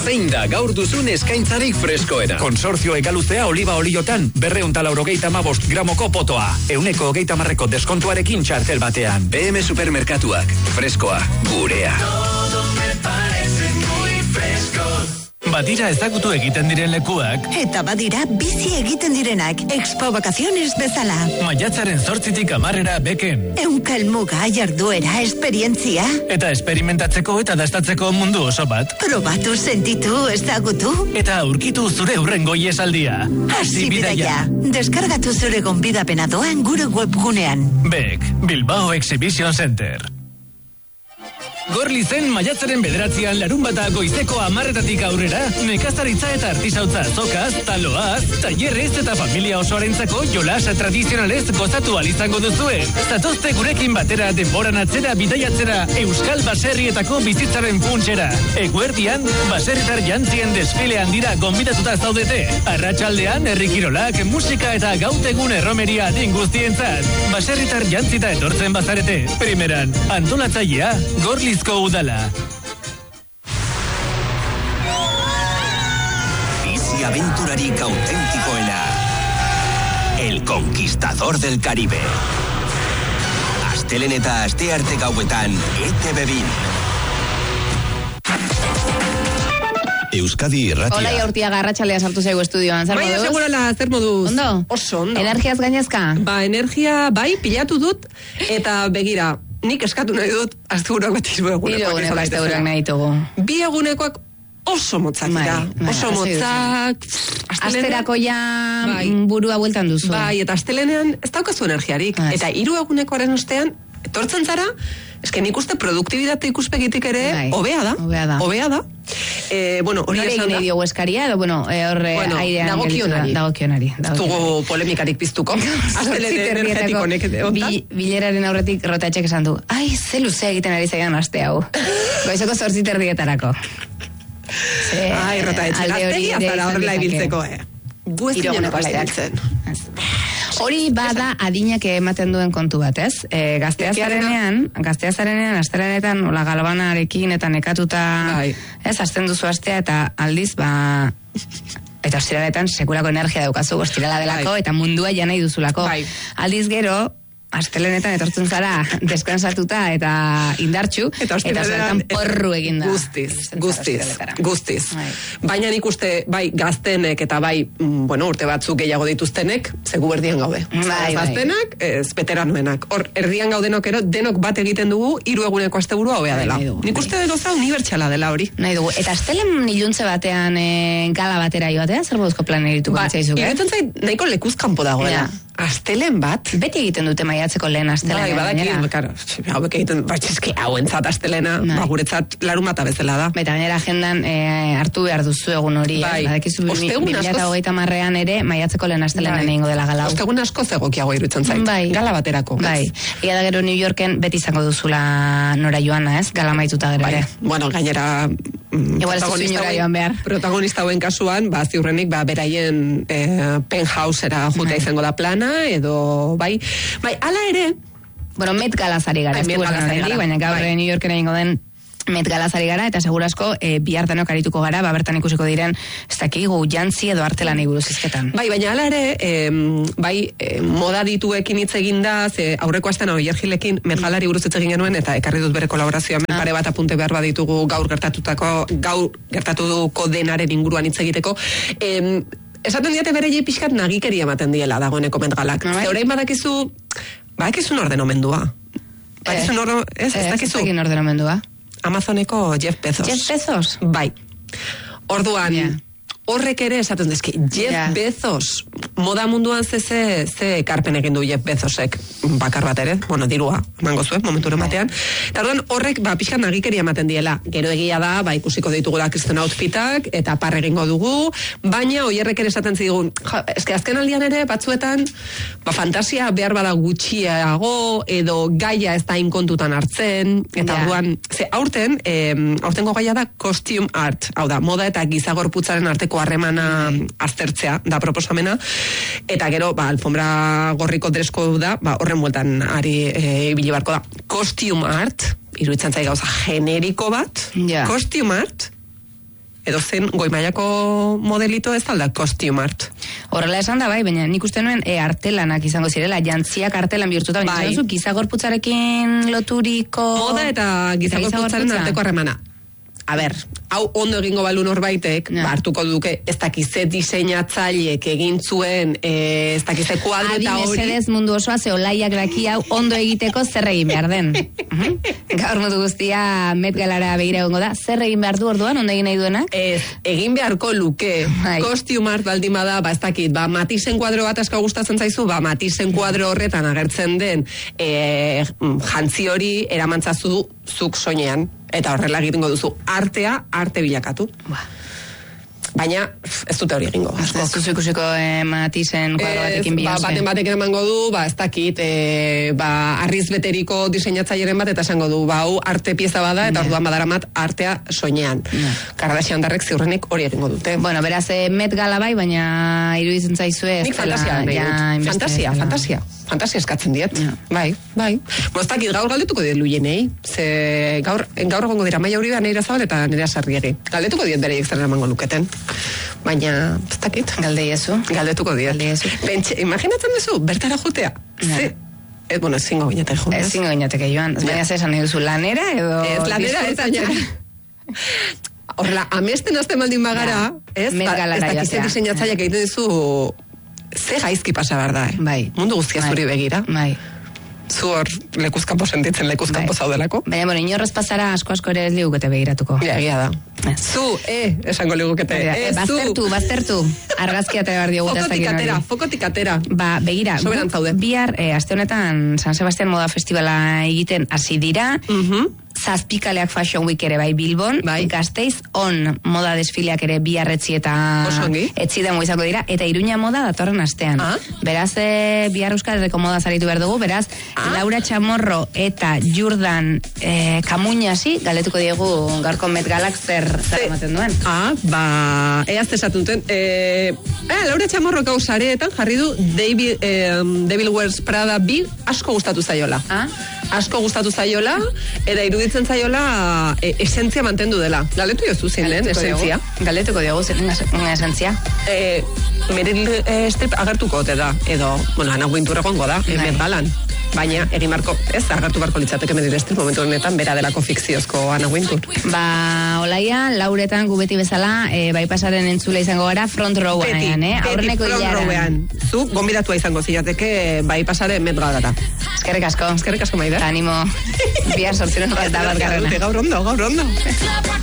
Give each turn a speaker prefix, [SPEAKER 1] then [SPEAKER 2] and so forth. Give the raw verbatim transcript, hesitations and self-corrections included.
[SPEAKER 1] Zein da gaur duzun eskaintzarik freskoena?
[SPEAKER 2] Konsortzio Egaluzea oliba oliotan berreun eta laurogeita hamabost gramoko potoa. Euneko hogeita marreko deskontuarekin txartel batean.
[SPEAKER 1] B M Supermerkatuak. Freskoa. Gurea.
[SPEAKER 2] Badira ezagutu egiten diren lekuak.
[SPEAKER 3] Eta badira bizi egiten direnak. Expo Vacaciones bezala.
[SPEAKER 2] Maiatzaren zortzitik amarrera beken.
[SPEAKER 3] Eunkal muga, jarduera, esperientzia.
[SPEAKER 2] Eta esperimentatzeko eta dastatzeko mundu oso bat.
[SPEAKER 3] Probatu, sentitu, ezagutu.
[SPEAKER 2] Eta aurkitu zure hurrengo iesaldia.
[SPEAKER 3] Hasi bidaia. Deskargatu zure gonbidapena doan gure webgunean.
[SPEAKER 2] Bek, Bilbao Exhibition Center. Gorlizen maiatzaren bederatzean larun bata goizeko amarretatik aurrera, nekazaritza eta artisautza azokaz, taloaz, tailerrez eta familia osoarentzako jolasa tradizionalez gozatu alizango duzue. Zatozte gurekin batera denboran atzera bidaiatzera Euskal Baserrietako bizitzaren puntxera. Eguerdian, baserritar jantzien desfile handira gonbidatuta zaudete. Arratsaldean herrikirolak, musika eta gautegun erromeria adin guztientzat. Baserritar jantzita etortzen bazarete. Primeran, antolatzailea, Gorli Udala.
[SPEAKER 1] Bizi aventurarik autentikoena. El Conquistador del Caribe. Astelen eta astearte gauetan E T B bin. Euskadi Irratia.
[SPEAKER 4] Hola, Jaurtiaga, arratsalea sartu zaigu estudioan. Zer moduz?
[SPEAKER 5] Bai, segurola, zer moduz?
[SPEAKER 4] Ondo?
[SPEAKER 5] Oso, ondo.
[SPEAKER 4] Energiaz gainezka?
[SPEAKER 5] Ba, energia, bai, pilatu dut, eta begira, nik eskatu nahi dut, asteburuak bat hiru egunekoak.
[SPEAKER 4] Hiru egunekoak asteburuak nahi ditugu.
[SPEAKER 5] Bi egunekoak oso motzak dira.
[SPEAKER 4] Bai,
[SPEAKER 5] oso motzak.
[SPEAKER 4] Asterako ja bai. Burua bueltan duzu.
[SPEAKER 5] Bai, eta astelenean ez daukazu energiarik.
[SPEAKER 4] Bai.
[SPEAKER 5] Eta hiru egunekoaren ostean, etortzen zara, eske nik uste produktibitate ikuspegitik ere
[SPEAKER 4] bai.
[SPEAKER 5] hobea da.
[SPEAKER 4] Hobea da.
[SPEAKER 5] Hobea da. Eh, bueno, hori
[SPEAKER 4] Nore
[SPEAKER 5] esan
[SPEAKER 4] egin
[SPEAKER 5] da.
[SPEAKER 4] diogu eskaria, edo, bueno, e, horre
[SPEAKER 5] Bueno,
[SPEAKER 4] airean
[SPEAKER 5] dagokionari.
[SPEAKER 4] Dagokionari.
[SPEAKER 5] Ez dugu polemikarik piztuko. Astelene energetiko honek
[SPEAKER 4] Bi, bileraren aurretik rotatxek esan du, ai, ze luzea egiten ari zaidan aste hau. Goizoko zortzi terdietarako.
[SPEAKER 5] Ai, rotatxek, gaztegia zara horrela ibiltzeko, eh? Gu ez ginen horrela ibiltzen.
[SPEAKER 4] Hori bada adinak ematen duen kontu bat, ez? E, gaztea zarenean, gaztea zarenean, astelenetan, hola galbanarekin eta nekatuta,
[SPEAKER 5] bai.
[SPEAKER 4] ez, hasten duzu astea, eta aldiz, ba, eta ostiraletan sekulako energia daukazu, ostirala delako,
[SPEAKER 5] bai.
[SPEAKER 4] eta mundua ja nahi duzulako.
[SPEAKER 5] Bai.
[SPEAKER 4] Aldiz gero, astelenetan etortzen zara deskansatuta eta indartxu, eta ostiraletan porru egin da.
[SPEAKER 5] Guztiz, guztiz, guztiz.
[SPEAKER 4] Bai.
[SPEAKER 5] Baina nik uste, bai, gaztenek eta bai, mm, bueno, urte batzuk gehiago dituztenek, segu erdian gaude.
[SPEAKER 4] Bai, bai.
[SPEAKER 5] Gaztenak, ez veteranoenak. Hor, erdian gaudenok ero, denok bat egiten dugu, hiru eguneko asteburua hobea dela.
[SPEAKER 4] Nahi dugu,
[SPEAKER 5] Nik uste gauza unibertsala dela hori.
[SPEAKER 4] Nahi dugu. Eta astelen iluntze batean e, gala batera joatea, zer moduzko plan egituko
[SPEAKER 5] Ba,
[SPEAKER 4] bitzaizuk, eh?
[SPEAKER 5] iruditzen zait, nahiko lekuzkanpo dagoela.
[SPEAKER 4] Ja.
[SPEAKER 5] Astelen bat,
[SPEAKER 4] Beti egiten dute maiatzeko lehen astelena.
[SPEAKER 5] bai, badaki, claro, hauek egiten, bai, eske hauentzat astelena,
[SPEAKER 4] Bai.
[SPEAKER 5] ba, guretzat larun bata bezala da.
[SPEAKER 4] Eta gainera agendan e, hartu behar duzu egun hori.
[SPEAKER 5] Bai.
[SPEAKER 4] Eh? Badakizu
[SPEAKER 5] Ostegun
[SPEAKER 4] bi mila
[SPEAKER 5] askoz-
[SPEAKER 4] hogeita hamarrean ere maiatzeko lehen astelena
[SPEAKER 5] Bai.
[SPEAKER 4] egingo dela gala hau.
[SPEAKER 5] Ostegun asko zegokiago iruditzen zait.
[SPEAKER 4] Bai.
[SPEAKER 5] Gala baterako. ez?
[SPEAKER 4] Bai. Ia da gero New Yorken beti izango duzula nora joana, ez? Gala maituta gero
[SPEAKER 5] Bai.
[SPEAKER 4] ere.
[SPEAKER 5] Bueno, gainera mm,
[SPEAKER 4] Igual ez duzu
[SPEAKER 5] protagonista
[SPEAKER 4] inora
[SPEAKER 5] hauen-
[SPEAKER 4] joan behar.
[SPEAKER 5] Protagonista hauen kasuan, ba, ziurrenik, ba, beraien eh, penthousera jutea
[SPEAKER 4] Bai.
[SPEAKER 5] izango da plana, edo, bai, bai, ala ere,
[SPEAKER 4] Bueno, Met Galazari gara,
[SPEAKER 5] Bai,
[SPEAKER 4] ez
[SPEAKER 5] Met
[SPEAKER 4] dugu esan
[SPEAKER 5] Galazari
[SPEAKER 4] oraindik,
[SPEAKER 5] gara.
[SPEAKER 4] baina gaur
[SPEAKER 5] Bai.
[SPEAKER 4] New Yorken egingo den Met Galazari gara, eta segurasko e, bihar denok arituko gara, ba, bertan ikusiko diren, ez dakigu, jantzi edo artelanei buruz izketan.
[SPEAKER 5] bai, baina ala ere, em, bai, eh, moda dituekin hitz egin da, ze aurreko astean Oier Gilekin Met Galari buruz hitz egin genuen, eta ekarri dut bere kolaborazioa, hemen
[SPEAKER 4] Ah.
[SPEAKER 5] pare bat apunte behar baditugu gaur gertatutako, gaur gertatuko denaren inguruan hitz egiteko. Em, esaten diate bere je pixkat nagikeria ematen diela dagoeneko Met Galak.
[SPEAKER 4] Ah, bai.
[SPEAKER 5] Ze orain badakizu, badakizu nor den omendua. Badakizu
[SPEAKER 4] Eh,
[SPEAKER 5] nor, ez, ez
[SPEAKER 4] Ez
[SPEAKER 5] dakizu.
[SPEAKER 4] dakin ordenamendua.
[SPEAKER 5] Amazoneko Jeff Bezos.
[SPEAKER 4] Jeff Bezos?
[SPEAKER 5] Bai. Orduan,
[SPEAKER 4] Ja.
[SPEAKER 5] horrek ere esaten dezki, Jeff
[SPEAKER 4] Ja.
[SPEAKER 5] Bezos, moda munduan ze, ze, ze ekarpen egin du Jeff Bezosek, bakar bat ere, bueno, dirua, emango zuen, momentu batean. Eta orduan, horrek, ba, pixkan nagikeria ematen diela. Gero egia da, ba, ikusiko ditugula kristen outfitak, eta par egingo dugu, baina oierrek ere esaten zigun, ja, eske azken aldian ere, batzuetan, ba, fantasia behar bada gutxiago, edo gaia ez da inkontutan hartzen, eta
[SPEAKER 4] Ja.
[SPEAKER 5] orduan, ze aurten, eh, aurtengo gaia da costume art, hau da, moda eta gizagorputzaren arteko harremana aztertzea da proposamena, eta gero, ba, alfombra gorriko dresko da, ba, horren bueltan ari e, ibili barko da. Costume art, iruditzen zai gauza generiko bat,
[SPEAKER 4] Ja.
[SPEAKER 5] costume art, edo zen goi mailako modelito ez da costume art.
[SPEAKER 4] Horrela esan da, bai, baina nik uste nuen e, artelanak izango zirela, jantziak artelan bihurtuta, baina
[SPEAKER 5] Bai.
[SPEAKER 4] bai. Gizagorputzarekin loturiko...
[SPEAKER 5] Moda eta gizagorputzaren
[SPEAKER 4] gizagorputza.
[SPEAKER 5] arteko harremana. A ber, hau ondo egingo balu norbaitek,
[SPEAKER 4] Ja.
[SPEAKER 5] ba, hartuko duke, ez dakize diseinatzaileek egin zuen, e, ez dakize kuadro
[SPEAKER 4] Adi
[SPEAKER 5] eta hori.
[SPEAKER 4] mesedez mundu osoa, ze olaiak daki hau ondo egiteko zer egin behar den. Mhm. Gaur mundu guztia Met Galara begira egongo da, zer egin behar du orduan, ondo egin nahi duenak?
[SPEAKER 5] Ez, egin beharko luke,
[SPEAKER 4] Bai.
[SPEAKER 5] costume art baldin bada, ba, ez dakit, ba, Matisen kuadro bat asko gustatzen zaizu, ba, Matisen kuadro horretan agertzen den e, jantzi hori eramantzazu zuk soinean, eta horrela egingo duzu artea, arte bilakatu.
[SPEAKER 4] Ba.
[SPEAKER 5] Baina, ez dute hori egingo.
[SPEAKER 4] Ez duzu ikusiko eh, Matisen kuadro batekin
[SPEAKER 5] ba,
[SPEAKER 4] Beyoncé.
[SPEAKER 5] baten batek emango du, ba, ez dakit, e, ba, arriz beteriko diseinatzaileren bat, eta esango du, ba, hau arte pieza bada, eta
[SPEAKER 4] Ja.
[SPEAKER 5] orduan badaramat artea soinean.
[SPEAKER 4] Ja.
[SPEAKER 5] Kardashian darrek ziurrenik hori egingo dute.
[SPEAKER 4] Bueno, beraz, eh, Met Gala bai, baina iruditzen zaizue ez
[SPEAKER 5] Nik
[SPEAKER 4] dela,
[SPEAKER 5] fantasia nahi
[SPEAKER 4] ja,
[SPEAKER 5] dut.
[SPEAKER 4] hainbeste
[SPEAKER 5] Fantasia,
[SPEAKER 4] dela.
[SPEAKER 5] fantasia. Fantasia eskatzen diet.
[SPEAKER 4] Ja.
[SPEAKER 5] Bai, bai. Bostakit gaur galdetuko diet luienei. Ze gaur, gaur egongo dira Maia Uribe, Neira Zabal eta Nerea Sarriegi. Galdetuko diet bereiek zer emango luketen. Baina, ez dakit.
[SPEAKER 4] Galdeiezu.
[SPEAKER 5] Galdetuko diet.
[SPEAKER 4] Galdeiezu.
[SPEAKER 5] Pentsa, imaginatzen duzu, bertara jotea.
[SPEAKER 4] Ja.
[SPEAKER 5] Ze, ez, bueno, ezingo ginetek joan.
[SPEAKER 4] Ez zingo inateke joan. Baina zer esan nahi duzu, lanera edo...
[SPEAKER 5] Ez, lanera ez, baina... Horrela, amesten azte maldin bagara, ez?
[SPEAKER 4] Met
[SPEAKER 5] Ba,
[SPEAKER 4] Galara
[SPEAKER 5] ez dakize
[SPEAKER 4] joatea.
[SPEAKER 5] diseinatzaileak egiten dizu ze gaizki pasa behar da, eh?
[SPEAKER 4] Bai.
[SPEAKER 5] Mundu guztia
[SPEAKER 4] Bai.
[SPEAKER 5] zuri begira.
[SPEAKER 4] Bai.
[SPEAKER 5] Zu hor lekuzkanpo sentitzen lekuzkanpo
[SPEAKER 4] Bai.
[SPEAKER 5] zaudelako.
[SPEAKER 4] Baina, bueno, inorrez pasara asko-asko ere ez ligukete begiratuko.
[SPEAKER 5] Ja, egia da.
[SPEAKER 4] Ez.
[SPEAKER 5] Zu, eh, esango ligukete.
[SPEAKER 4] Hori da,
[SPEAKER 5] Eh,
[SPEAKER 4] eh, baztertu, baztertu. Argazkia eta behar diogu
[SPEAKER 5] Fokotik
[SPEAKER 4] taztakin
[SPEAKER 5] atera,
[SPEAKER 4] hori.
[SPEAKER 5] fokotik atera.
[SPEAKER 4] Ba, begira,
[SPEAKER 5] Soberan
[SPEAKER 4] gu-
[SPEAKER 5] zaude.
[SPEAKER 4] bihar, eh, aste honetan San Sebastian Moda Festivala egiten hasi dira,
[SPEAKER 5] Mhm.
[SPEAKER 4] Zazpikaleak Fashion Week ere bai Bilbon,
[SPEAKER 5] Bai.
[SPEAKER 4] Gasteiz on moda desfileak ere bihar etzi eta
[SPEAKER 5] Oso ongi.
[SPEAKER 4] etzi dengo izango dira, eta Iruña moda datorren astean.
[SPEAKER 5] Ah.
[SPEAKER 4] Beraz, eh, bihar Euskal Herriko moda zaritu behar dugu, beraz,
[SPEAKER 5] Ah.
[SPEAKER 4] Laura Chamorro eta Jordan eh, Kamuñasi, galdetuko diegu gaurko Met Galak zer, zer
[SPEAKER 5] Ze-
[SPEAKER 4] ematen duen.
[SPEAKER 5] Ah, ba, eaz esatuten. Eh, eh, Laura Chamorro gau sareetan jarri du David, eh, Devil Wears Prada bi asko gustatu zaiola.
[SPEAKER 4] Ah?
[SPEAKER 5] Asko gustatu zaiola, eta iruditzen zaiola e, esentzia mantendu dela. Galdetu jozu zein lehen,
[SPEAKER 4] Galdetuko diogu.
[SPEAKER 5] esentzia.
[SPEAKER 4] Galdetuko diogu, zer den esentzia.
[SPEAKER 5] Eh, Meryl eh, Streep agertuko ote da, edo, bueno, Ana Wintour egongo da,
[SPEAKER 4] Bai.
[SPEAKER 5] Met Galan. Baina, egin marko, ez, agertu barko litzateke Meryl Streep momentu honetan, bera delako fikziozko Ana Wintour.
[SPEAKER 4] Ba, olaia, lauretan gu beti bezala, e, bai pasaren entzule izango gara, front rowan,
[SPEAKER 5] Beti,
[SPEAKER 4] eh?
[SPEAKER 5] beti
[SPEAKER 4] Aurreneko
[SPEAKER 5] front
[SPEAKER 4] hilaran.
[SPEAKER 5] rowean. Zu, gonbidatua izango zilateke, bai pasare Met Galara.
[SPEAKER 4] Eskerrik asko.
[SPEAKER 5] Eskerrik asko, Maider.
[SPEAKER 4] Ta animo, bihar sortziren bat da bat garrana.
[SPEAKER 5] Gaur ondo, gaur ondo.